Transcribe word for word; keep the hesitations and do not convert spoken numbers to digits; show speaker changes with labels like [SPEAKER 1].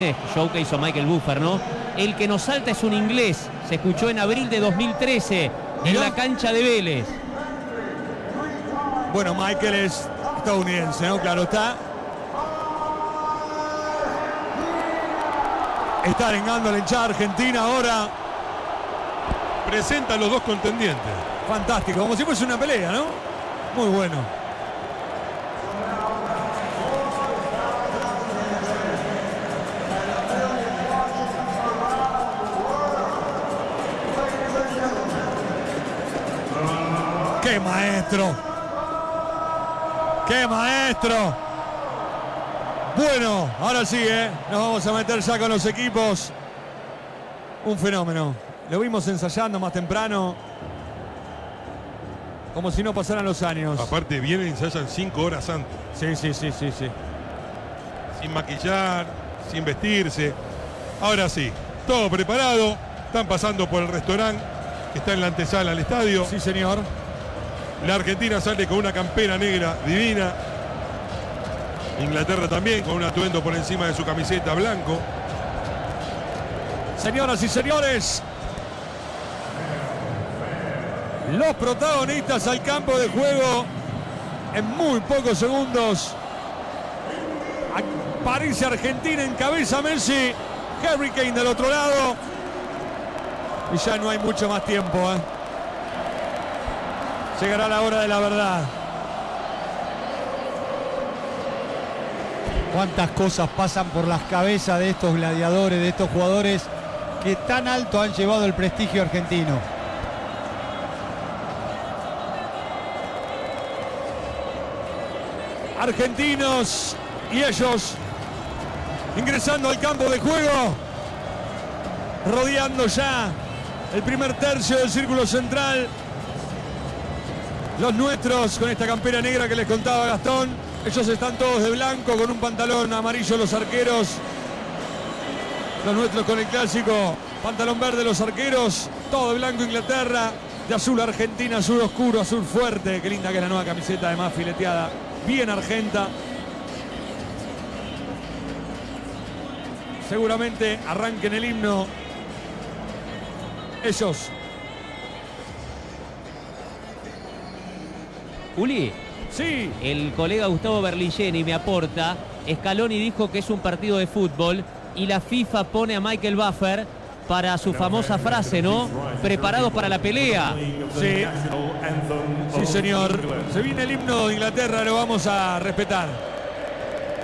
[SPEAKER 1] Show que hizo Michael Buffer, ¿no? El que nos salta es un inglés. Se escuchó en abril de dos mil trece en la cancha de Vélez.
[SPEAKER 2] Bueno, Michael es estadounidense, ¿no? Claro está. Está arengando la hinchada argentina ahora.
[SPEAKER 3] Presenta a los dos contendientes.
[SPEAKER 2] Fantástico, como si fuese una pelea, ¿no? Muy bueno. ¡Qué maestro! ¡Qué maestro! Bueno, ahora sí, ¿eh? Nos vamos a meter ya con los equipos. Un fenómeno. Lo vimos ensayando más temprano. Como si no pasaran los años.
[SPEAKER 3] Aparte, vienen y ensayan cinco horas antes.
[SPEAKER 2] Sí, sí, sí, sí, sí.
[SPEAKER 3] Sin maquillar, sin vestirse. Ahora sí, todo preparado. Están pasando por el restaurante que está en la antesala al estadio.
[SPEAKER 2] Sí, señor.
[SPEAKER 3] La Argentina sale con una campera negra divina. Inglaterra también con un atuendo por encima de su camiseta blanco.
[SPEAKER 2] Señoras y señores, los protagonistas al campo de juego en muy pocos segundos. París, Argentina, encabeza Messi. Harry Kane del otro lado. Y ya no hay mucho más tiempo, ¿eh? Llegará la hora de la verdad.
[SPEAKER 4] Cuántas cosas pasan por las cabezas de estos gladiadores, de estos jugadores que tan alto han llevado el prestigio argentino.
[SPEAKER 2] Argentinos y ellos ingresando al campo de juego, rodeando ya el primer tercio del círculo central. Los nuestros con esta campera negra que les contaba Gastón. Ellos están todos de blanco con un pantalón amarillo los arqueros. Los nuestros con el clásico pantalón verde los arqueros. Todo de blanco Inglaterra. De azul Argentina, azul oscuro, azul fuerte. Qué linda que es la nueva camiseta, además fileteada. Bien argenta. Seguramente arranquen el himno ellos.
[SPEAKER 1] Uli,
[SPEAKER 2] sí.
[SPEAKER 1] El colega Gustavo Berlingeni me aporta. Scaloni dijo que es un partido de fútbol y la FIFA pone a Michael Buffer para su famosa frase, ¿no? Preparados para la pelea.
[SPEAKER 2] Sí. Sí, señor. Se viene el himno de Inglaterra, lo vamos a respetar.